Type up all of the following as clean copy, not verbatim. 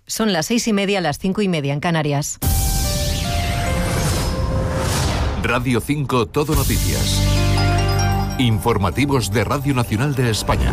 Son las 6:30, las 5:30 en Canarias. Radio 5 Todo Noticias. Informativos de Radio Nacional de España.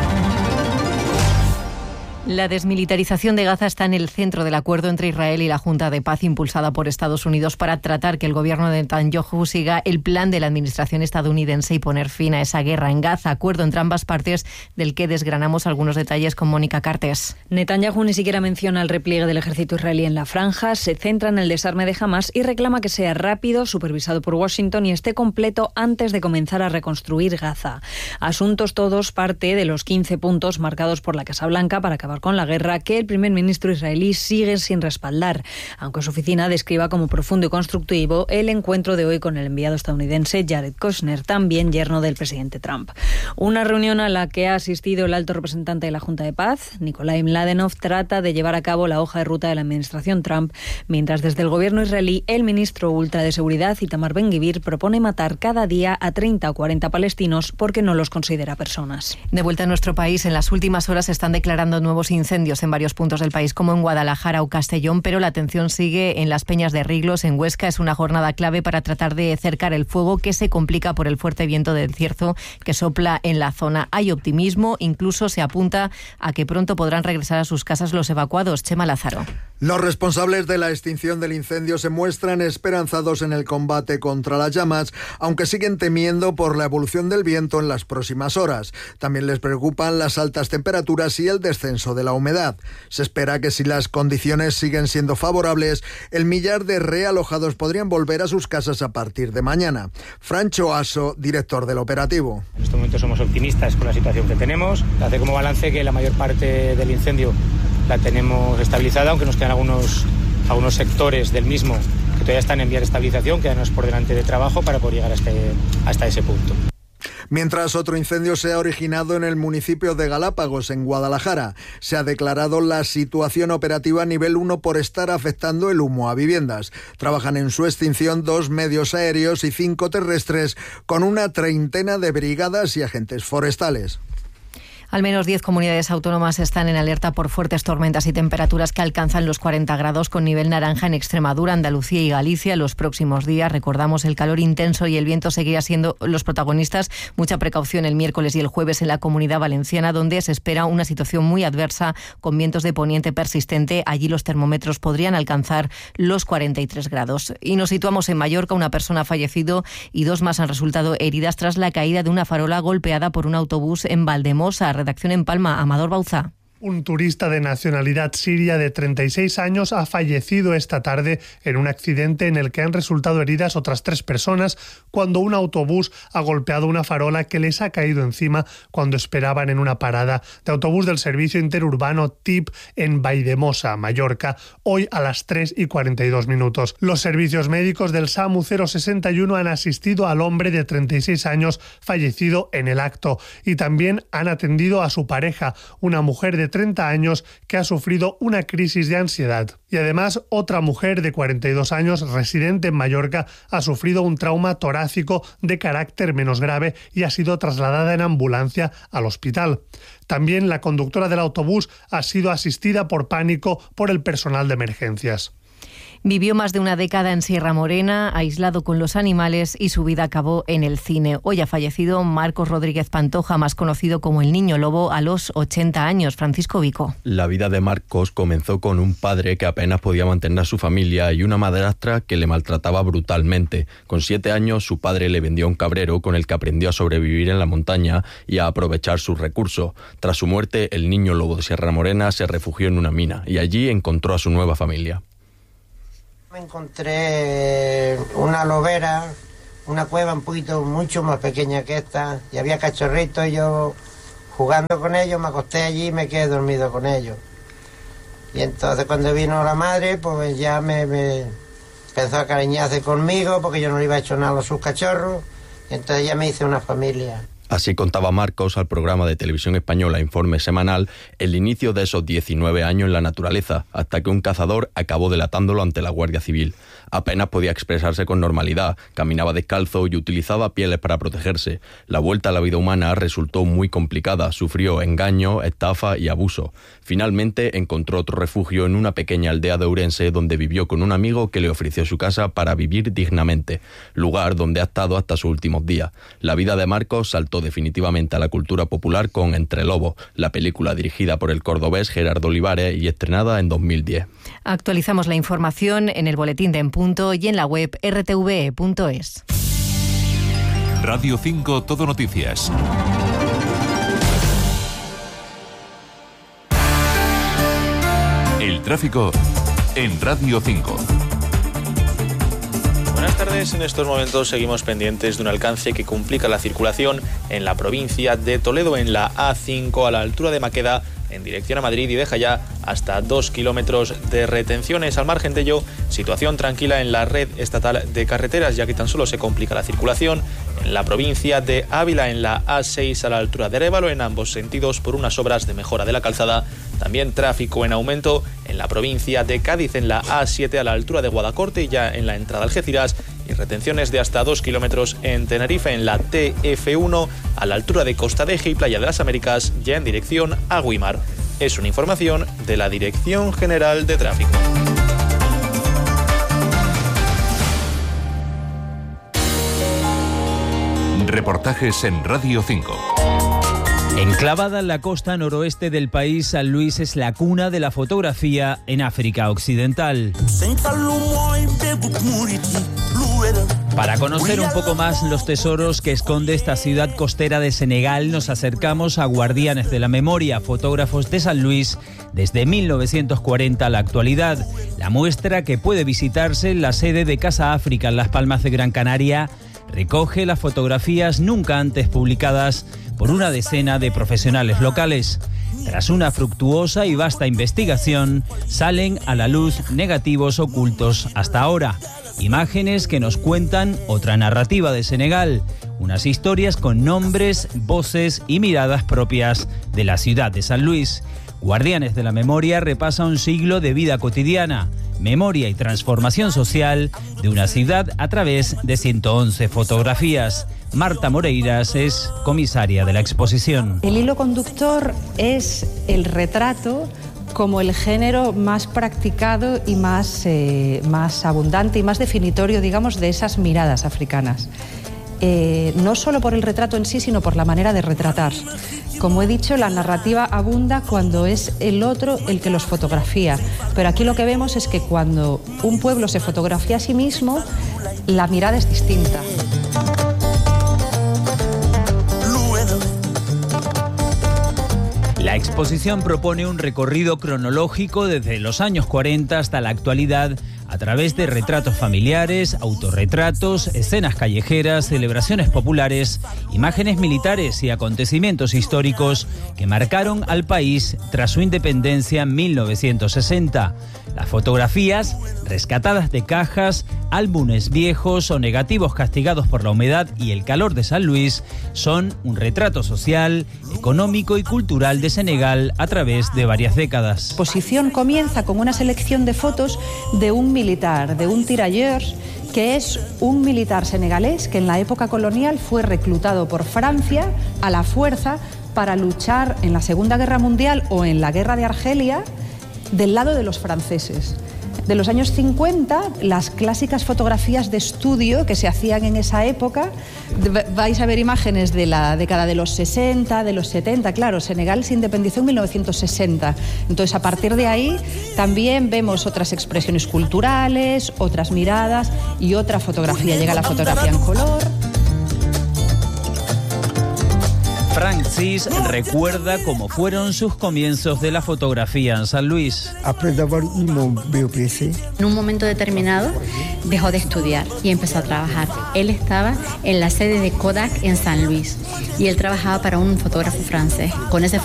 La desmilitarización de Gaza está en el centro del acuerdo entre Israel y la Junta de Paz impulsada por Estados Unidos para tratar que el gobierno de Netanyahu siga el plan de la administración estadounidense y poner fin a esa guerra en Gaza. Acuerdo entre ambas partes del que desgranamos algunos detalles con Mónica Cartes. Netanyahu ni siquiera menciona el repliegue del ejército israelí en la franja, se centra en el desarme de Hamás y reclama que sea rápido, supervisado por Washington y esté completo antes de comenzar a reconstruir Gaza. Asuntos todos parte de los 15 puntos marcados por la Casa Blanca para acabar con la guerra que el primer ministro israelí sigue sin respaldar, aunque su oficina describa como profundo y constructivo el encuentro de hoy con el enviado estadounidense Jared Kushner, también yerno del presidente Trump. Una reunión a la que ha asistido el alto representante de la Junta de Paz, Nikolai Mladenov, trata de llevar a cabo la hoja de ruta de la administración Trump, mientras desde el gobierno israelí el ministro ultra de seguridad, Itamar Ben-Gvir, propone matar cada día a 30 o 40 palestinos porque no los considera personas. De vuelta a nuestro país, en las últimas horas se están declarando nuevos incendios en varios puntos del país, como en Guadalajara o Castellón, pero la atención sigue en las Peñas de Riglos, en Huesca. Es una jornada clave para tratar de cercar el fuego que se complica por el fuerte viento del cierzo que sopla en la zona. Hay optimismo, incluso se apunta a que pronto podrán regresar a sus casas los evacuados. Chema Lázaro. Los responsables de la extinción del incendio se muestran esperanzados en el combate contra las llamas, aunque siguen temiendo por la evolución del viento en las próximas horas. También les preocupan las altas temperaturas y el descenso de la humedad. Se espera que si las condiciones siguen siendo favorables, el millar de realojados podrían volver a sus casas a partir de mañana. Francho Aso, director del operativo. En este momento somos optimistas con la situación que tenemos. Hace como balance que la mayor parte del incendio la tenemos estabilizada, aunque nos quedan algunos sectores del mismo que todavía están en vía de estabilización, quedanos por delante de trabajo para poder llegar hasta ese punto. Mientras otro incendio se ha originado en el municipio de Galápagos, en Guadalajara. Se ha declarado la situación operativa nivel 1 por estar afectando el humo a viviendas. Trabajan en su extinción 2 medios aéreos y 5 terrestres, con una treintena de brigadas y agentes forestales. Al menos 10 comunidades autónomas están en alerta por fuertes tormentas y temperaturas que alcanzan los 40 grados con nivel naranja en Extremadura, Andalucía y Galicia. Los próximos días, recordamos, el calor intenso y el viento seguirá siendo los protagonistas. Mucha precaución el miércoles y el jueves en la Comunidad Valenciana, donde se espera una situación muy adversa con vientos de poniente persistente. Allí los termómetros podrían alcanzar los 43 grados. Y nos situamos en Mallorca. Una persona ha fallecido y 2 más han resultado heridas tras la caída de una farola golpeada por un autobús en Valdemosa. Redacción en Palma, Amador Bauzá. Un turista de nacionalidad siria de 36 años ha fallecido esta tarde en un accidente en el que han resultado heridas otras 3 personas cuando un autobús ha golpeado una farola que les ha caído encima cuando esperaban en una parada de autobús del servicio interurbano TIP en Valldemosa, Mallorca, hoy a las 3:42. Los servicios médicos del SAMU 061 han asistido al hombre de 36 años fallecido en el acto y también han atendido a su pareja, una mujer de 30 años que ha sufrido una crisis de ansiedad. Y además, otra mujer de 42 años, residente en Mallorca, ha sufrido un trauma torácico de carácter menos grave y ha sido trasladada en ambulancia al hospital. También la conductora del autobús ha sido asistida por pánico por el personal de emergencias. Vivió más de una década en Sierra Morena, aislado con los animales, y su vida acabó en el cine. Hoy ha fallecido Marcos Rodríguez Pantoja, más conocido como el Niño Lobo, a los 80 años. Francisco Vico. La vida de Marcos comenzó con un padre que apenas podía mantener a su familia y una madrastra que le maltrataba brutalmente. Con 7 años, su padre le vendió un cabrero con el que aprendió a sobrevivir en la montaña y a aprovechar sus recursos. Tras su muerte, el Niño Lobo de Sierra Morena se refugió en una mina y allí encontró a su nueva familia. Me encontré una lobera, una cueva mucho más pequeña que esta, y había cachorritos, yo jugando con ellos, me acosté allí y me quedé dormido con ellos. Y entonces cuando vino la madre, pues ya me empezó a cariñarse conmigo, porque yo no le iba a echar nada a sus cachorros, y entonces ya me hice una familia. Así contaba Marcos al programa de televisión española Informe Semanal el inicio de esos 19 años en la naturaleza, hasta que un cazador acabó delatándolo ante la Guardia Civil. Apenas podía expresarse con normalidad, caminaba descalzo y utilizaba pieles para protegerse. La vuelta a la vida humana resultó muy complicada, sufrió engaño, estafa y abuso. Finalmente encontró otro refugio en una pequeña aldea de Ourense, donde vivió con un amigo que le ofreció su casa para vivir dignamente, lugar donde ha estado hasta sus últimos días. La vida de Marcos saltó definitivamente a la cultura popular con Entre Lobos, la película dirigida por el cordobés Gerardo Olivares y estrenada en 2010. Actualizamos la información en el boletín de En Punto y en la web rtve.es. Radio 5 Todo Noticias. El tráfico en Radio 5. Buenas tardes. En estos momentos seguimos pendientes de un alcance que complica la circulación en la provincia de Toledo, en la A5 a la altura de Maqueda, en dirección a Madrid, y deja ya hasta 2 kilómetros de retenciones. Al margen de ello, situación tranquila en la red estatal de carreteras, ya que tan solo se complica la circulación en la provincia de Ávila, en la A6 a la altura de Arévalo, en ambos sentidos por unas obras de mejora de la calzada. También tráfico en aumento en la provincia de Cádiz, en la A7 a la altura de Guadacorte y ya en la entrada a Algeciras, y retenciones de hasta 2 kilómetros en Tenerife, en la TF1 a la altura de Costa de Eje y Playa de las Américas, ya en dirección a Güímar. Es una información de la Dirección General de Tráfico. Reportajes en Radio 5. Enclavada en la costa noroeste del país, San Luis es la cuna de la fotografía en África Occidental. Para conocer un poco más los tesoros que esconde esta ciudad costera de Senegal, nos acercamos a Guardianes de la Memoria, fotógrafos de San Luis desde 1940 a la actualidad. La muestra, que puede visitarse en la sede de Casa África en Las Palmas de Gran Canaria, recoge las fotografías nunca antes publicadas por una decena de profesionales locales. Tras una fructuosa y vasta investigación, salen a la luz negativos ocultos hasta ahora. Imágenes que nos cuentan otra narrativa de Senegal, unas historias con nombres, voces y miradas propias de la ciudad de San Luis. Guardianes de la Memoria repasa un siglo de vida cotidiana, memoria y transformación social de una ciudad a través de 111 fotografías. Marta Moreiras es comisaria de la exposición. El hilo conductor es el retrato como el género más practicado y más abundante y más definitorio, digamos, de esas miradas africanas. No solo por el retrato en sí, sino por la manera de retratar. Como he dicho, la narrativa abunda cuando es el otro el que los fotografía, pero aquí lo que vemos es que cuando un pueblo se fotografía a sí mismo, la mirada es distinta. La exposición propone un recorrido cronológico desde los años 40 hasta la actualidad, a través de retratos familiares, autorretratos, escenas callejeras, celebraciones populares, imágenes militares y acontecimientos históricos que marcaron al país tras su independencia en 1960. Las fotografías, rescatadas de cajas, álbumes viejos o negativos castigados por la humedad y el calor de San Luis, son un retrato social, económico y cultural de Senegal a través de varias décadas. La exposición comienza con una selección de fotos de un militar, de un tirailleurs, que es un militar senegalés que en la época colonial fue reclutado por Francia a la fuerza para luchar en la Segunda Guerra Mundial o en la Guerra de Argelia del lado de los franceses. De los años 50, las clásicas fotografías de estudio que se hacían en esa época, vais a ver imágenes de la década de los 60, de los 70, claro, Senegal se independizó en 1960, entonces a partir de ahí también vemos otras expresiones culturales, otras miradas y otra fotografía, llega la fotografía en color. Francis recuerda cómo fueron sus comienzos de la fotografía en San Luis. En un momento determinado dejó de estudiar y empezó a trabajar. Él estaba en la sede de Kodak en San Luis y él trabajaba para un fotógrafo francés. Con ese